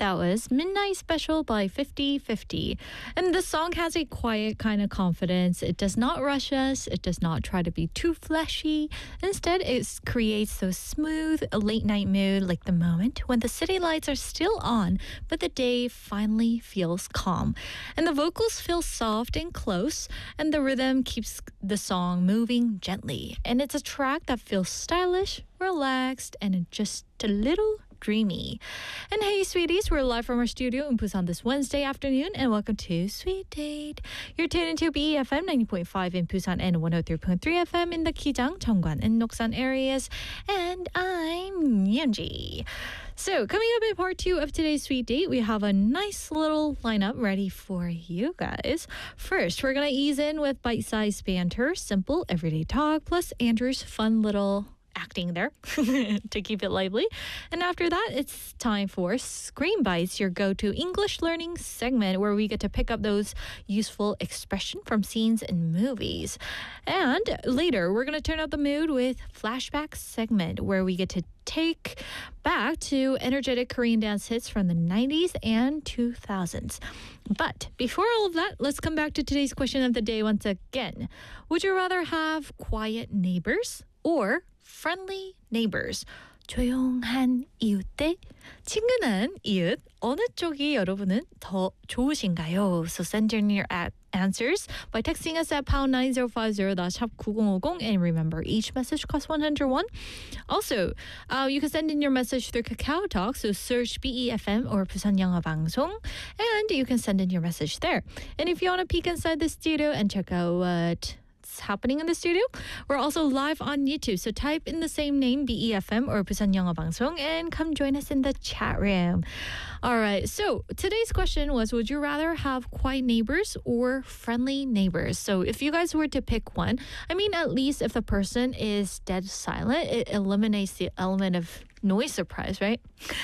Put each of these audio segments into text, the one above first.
That was Midnight Special by 50/50. And the song has a quiet kind of confidence. It does not rush us. It does not try to be too flashy. Instead, it creates those smooth, late night mood like the moment when the city lights are still on, but the day finally feels calm. And the vocals feel soft and close, and the rhythm keeps the song moving gently. And it's a track that feels stylish, relaxed, and just a little dreamy. And hey, sweeties, we're live from our studio in Busan this Wednesday afternoon, and welcome to Sweet Date. You're tuned into BEFM 90.5 in Busan and 103.3 FM in the Kijang, Cheongwan, and Noksan areas. And I'm Yeonji. So, coming up in part 2 of today's Sweet Date, we have a nice little lineup ready for you guys. First, we're going to ease in with bite-sized banter, simple everyday talk, plus Andrew's fun little acting there to keep it lively. And after that, it's time for Screen Bites, your go-to English learning segment where we get to pick up those useful expression from scenes in movies. And later, we're going to turn up the mood with Flashback segment where we get to take back to energetic Korean dance hits from the 90s and 2000s. But before all of that, let's come back to today's question of the day once again. Would you rather have quiet neighbors or friendly neighbors? 조용한 이웃 대 친근한 이웃, 어느 쪽이 여러분은 더 좋으신가요? So send in your answers by texting us at pound 9050, that's 샵 9050, and remember, each message costs 101. Also, you can send in your message through Kakao Talk, so search BEFM or Busan 영어 방송, and you can send in your message there. And if you want to peek inside the studio and check out what's happening in the studio, we're also live on YouTube, so type in the same name, BEFM or Busan 영어 방송, and come join us in the chat room. All right, so today's question was, would you rather have quiet neighbors or friendly neighbors? So if you guys were to pick one, I mean, at least if the person is dead silent, it eliminates the element of noise surprise, right?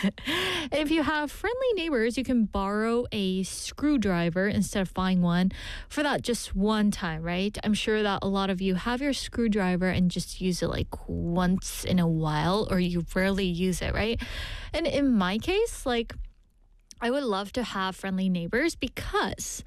If you have friendly neighbors, you can borrow a screwdriver instead of buying one for that just one time, right? I'm sure that a lot of you have your screwdriver and just use it like once in a while, or you rarely use it, right? And in my case, like, I would love to have friendly neighbors because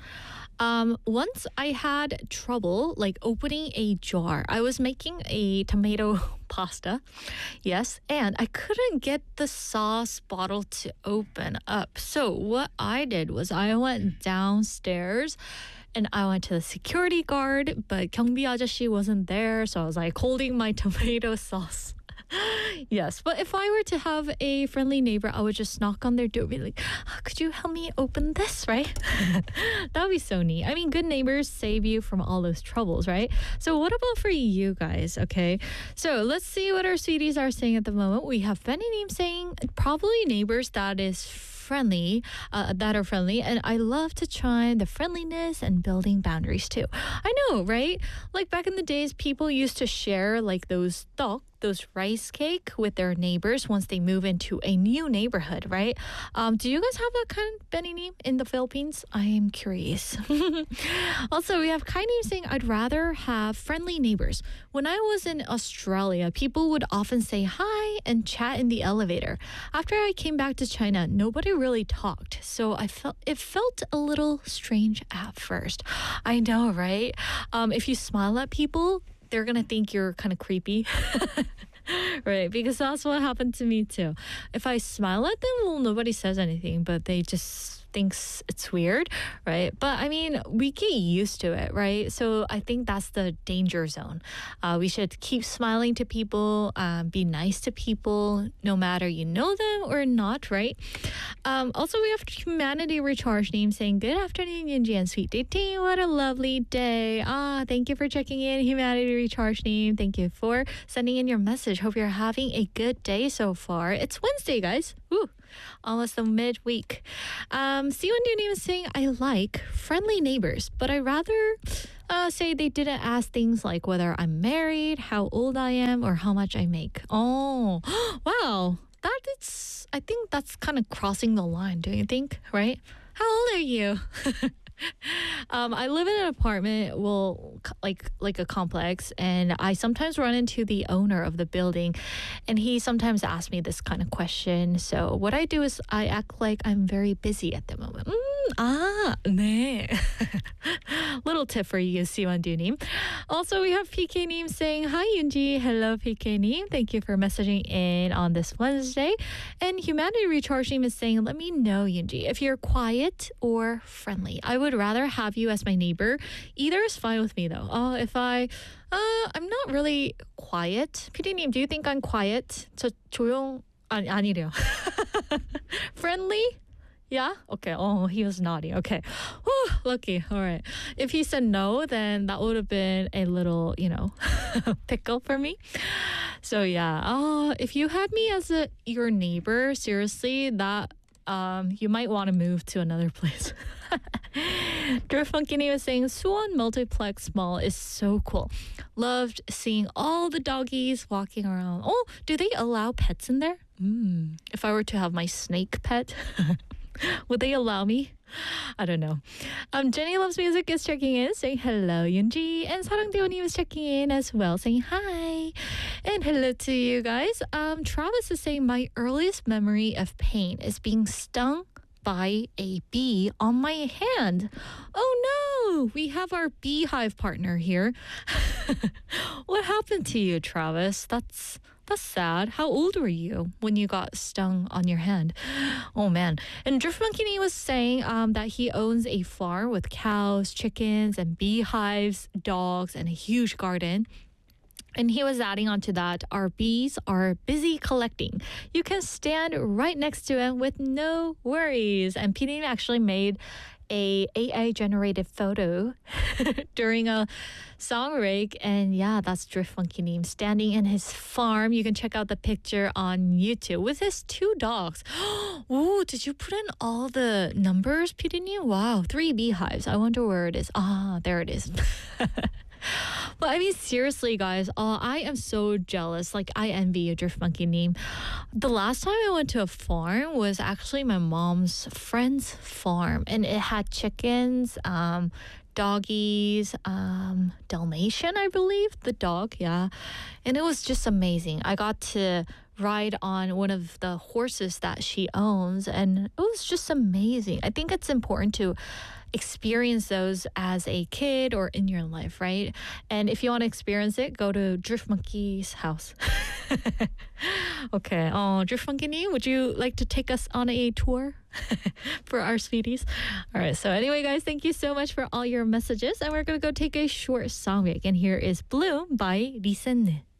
once I had trouble like opening a jar. I was making a tomato pasta, yes, and I couldn't get the sauce bottle to open up. So what I did was I went downstairs and I went to the security guard, but 경비 아저씨 wasn't there, so I was like holding my tomato sauce. Yes, but if I were to have a friendly neighbor, I would just knock on their door and be like, could you help me open this, right? That would be so neat. I mean, good neighbors save you from all those troubles, right? So what about for you guys, okay? So let's see what our sweeties are saying at the moment. We have Benny Neem saying probably neighbors that are friendly, and I love to try the friendliness and building boundaries too. I know, right? Like back in the days, people used to share like those rice cake with their neighbors once they move into a new neighborhood, right? Do you guys have that kind of Benny Neem in the Philippines? I am curious. Also, we have Kai Neem saying, I'd rather have friendly neighbors. When I was in Australia, people would often say hi and chat in the elevator. After I came back to China, nobody really talked, so it felt a little strange at first. I know, right? If you smile at people, they're gonna think you're kind of creepy. Right, because that's what happened to me too. If I smile at them, well, nobody says anything, but they just thinks it's weird, right? But I mean, we get used to it, right? So I think that's the danger zone. We should keep smiling to people, be nice to people, no matter you know them or not, right? Also, we have Humanity Recharge Name saying, good afternoon, Yunji and Sweet Date team. What a lovely day. Thank you for checking in, Humanity Recharge Name. Thank you for sending in your message. Hope you're having a good day so far. It's Wednesday, guys. Woo! Almost the midweek. Siwon Name is saying, I like friendly neighbors, but I rather say they didn't ask things like whether I'm married, how old I am, or how much I make. Oh, wow. I think that's kind of crossing the line, don't you think? Right? How old are you? I live in an apartment, well, like a complex, and I sometimes run into the owner of the building, and he sometimes asks me this kind of question. So what I do is I act like I'm very busy at the moment. 네. Little tip for you, Siwandu님. Also, we have PK님 saying, hi, Yunji. Hello, PK님. Thank you for messaging in on this Wednesday. And Humanity Recharging is saying, let me know, Yunji, if you're quiet or friendly. I would rather have you as my neighbor. Either is fine with me, though. I'm not really quiet. PD님, do you think I'm quiet? 아니래요. Friendly? Yeah? Okay. Oh, he was nodding. Okay. Whew, lucky. All right. If he said no, then that would have been a little, pickle for me. So yeah. If you had me as your neighbor, seriously, that you might want to move to another place. Funky was saying Suwon Multiplex Mall is so cool. Loved seeing all the doggies walking around. Oh, do they allow pets in there? If I were to have my snake pet, would they allow me? I don't know. Jenny Loves Music is checking in, saying hello, Yunji. And Sarangdeonim is checking in as well, saying hi. And hello to you guys. Travis is saying, my earliest memory of pain is being stung by a bee on my hand. Oh no, we have our beehive partner here. What happened to you, Travis? That's sad. How old were you when you got stung on your hand? Oh man. And Drift Monkey was saying that he owns a farm with cows, chickens, and beehives, dogs, and a huge garden. And he was adding on to that, our bees are busy collecting. You can stand right next to them with no worries. And PD actually made a AI generated photo during a song break, and yeah, that's Drift Funky Neem standing in his farm. You can check out the picture on YouTube with his 2 dogs. Ooh, did you put in all the numbers, PD님? Wow, 3 beehives. I wonder where it is. There it is. But I mean, seriously, guys, I am so jealous. Like, I envy you, Drift Monkey Neem. The last time I went to a farm was actually my mom's friend's farm, and it had chickens, doggies, Dalmatian, I believe, the dog, yeah. And it was just amazing. I got to ride on one of the horses that she owns, and it was just amazing. I think it's important to experience those as a kid or in your life, right? And if you want to experience it, go to Drift Monkey's house. Okay. Drift Monkey, would you like to take us on a tour for our sweeties? All right. So anyway, guys, thank you so much for all your messages. And we're going to go take a short song break. And here is Bloom by Lee Sen.